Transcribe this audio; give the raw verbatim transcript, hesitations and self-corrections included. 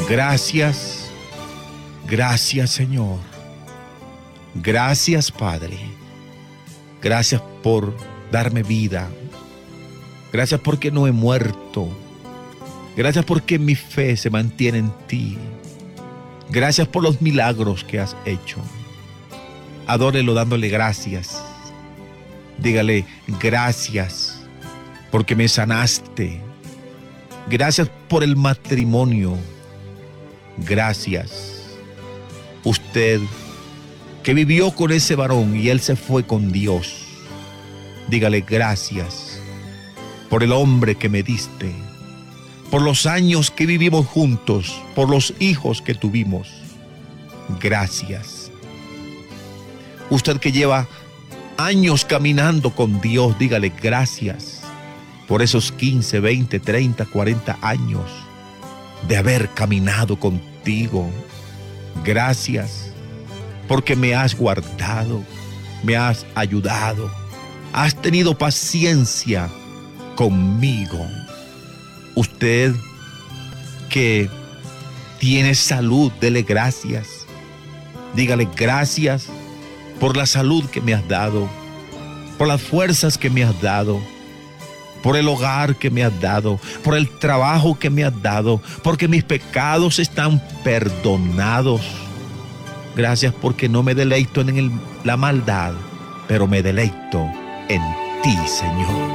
Gracias, gracias Señor. Gracias Padre. Gracias por darme vida. Gracias porque no he muerto. Gracias porque mi fe se mantiene en ti. Gracias por los milagros que has hecho. Adórelo dándole gracias. Dígale gracias porque me sanaste. Gracias por el matrimonio. Gracias. Usted que vivió con ese varón y él se fue con Dios. Dígale gracias por el hombre que me diste, por los años que vivimos juntos, por los hijos que tuvimos. Gracias. Usted que lleva años caminando con Dios, dígale gracias por esos quince, veinte, treinta, cuarenta años de haber caminado contigo. Gracias porque me has guardado, me has ayudado, has tenido paciencia conmigo. Usted que tiene salud, dele gracias. Dígale gracias por la salud que me has dado, por las fuerzas que me has dado, por el hogar que me has dado, por el trabajo que me has dado, porque mis pecados están perdonados. Gracias porque no me deleito en el- la maldad, pero me deleito en ti, Señor.